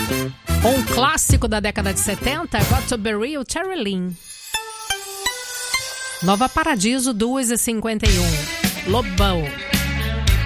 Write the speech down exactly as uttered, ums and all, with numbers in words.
Um clássico da década de setenta, Got to Be Real, Terry Lynn. Nova Paradiso, duas e cinquenta e um. Lobão.